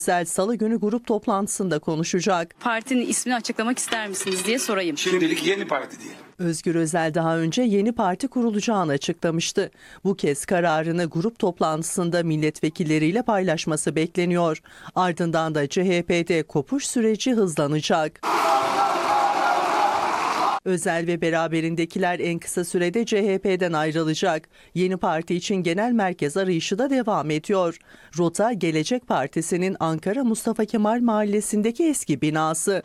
Salı günü grup toplantısında konuşacak. Partinin ismini açıklamak ister misiniz diye sorayım. Şimdilik Yeni Parti diyelim. Özgür Özel daha önce yeni parti kurulacağını açıklamıştı. Bu kez kararını grup toplantısında milletvekilleriyle paylaşması bekleniyor. Ardından da CHP'de kopuş süreci hızlanacak. Özel ve beraberindekiler en kısa sürede CHP'den ayrılacak. Yeni parti için genel merkez arayışı da devam ediyor. Rota Gelecek Partisi'nin Ankara Mustafa Kemal Mahallesi'ndeki eski binası.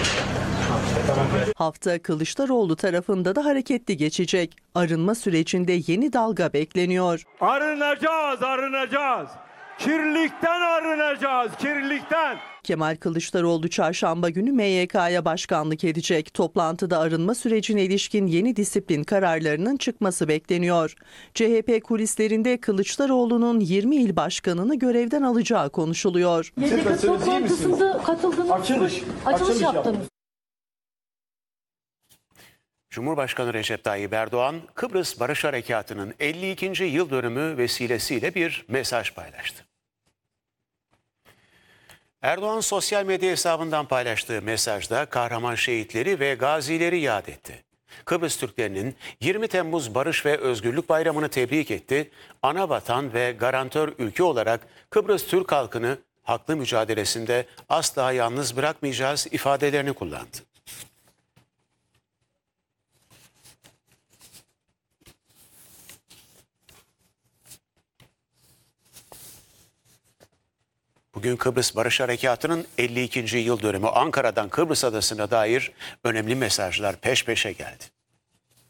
Hafta Kılıçdaroğlu tarafında da hareketli geçecek. Arınma sürecinde yeni dalga bekleniyor. Arınacağız, arınacağız. Kirlilikten arınacağız, kirlilikten. Kemal Kılıçdaroğlu çarşamba günü MYK'ya başkanlık edecek. Toplantıda arınma sürecine ilişkin yeni disiplin kararlarının çıkması bekleniyor. CHP kulislerinde Kılıçdaroğlu'nun 20 il başkanını görevden alacağı konuşuluyor. YDK toplantısında katıldınız. Açılış yaptınız. Cumhurbaşkanı Recep Tayyip Erdoğan, Kıbrıs Barış Harekatı'nın 52. yıl dönümü vesilesiyle bir mesaj paylaştı. Erdoğan sosyal medya hesabından paylaştığı mesajda kahraman şehitleri ve gazileri yad etti. Kıbrıs Türklerinin 20 Temmuz Barış ve Özgürlük Bayramı'nı tebrik etti. Ana vatan ve garantör ülke olarak Kıbrıs Türk halkını haklı mücadelesinde asla yalnız bırakmayacağız ifadelerini kullandı. Bugün Kıbrıs Barış Harekatı'nın 52. yıl dönümü. Ankara'dan Kıbrıs Adası'na dair önemli mesajlar peş peşe geldi.